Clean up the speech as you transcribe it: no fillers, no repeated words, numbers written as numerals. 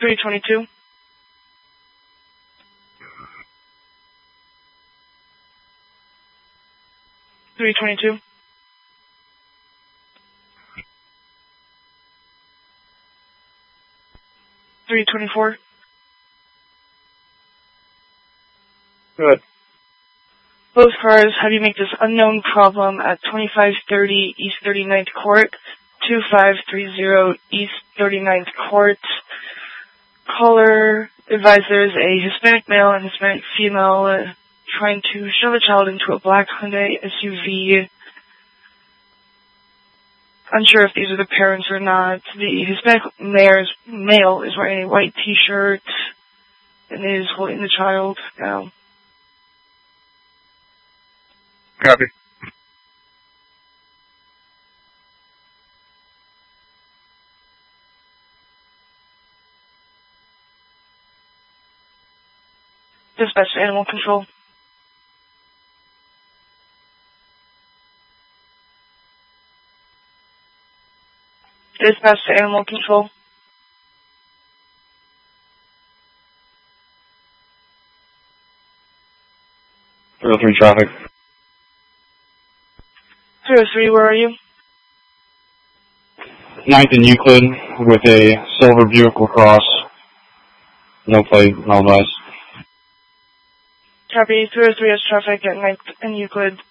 322. 322. 324. Good. Both cars have you make this unknown problem at 2530 East 39th Court, 2530 East 39th Court. Caller advised there is a Hispanic male and Hispanic female trying to shove a child into a black Hyundai SUV. Unsure if these are the parents or not. The Hispanic male is wearing a white t-shirt and is holding the child now. Copy. Dispatch to Animal Control. Dispatch to Animal Control. Real 3 traffic. 303, where are you? 9th and Euclid with a silver Buick LaCrosse. No plate, no advice. Copy. 303 has traffic at 9th and Euclid.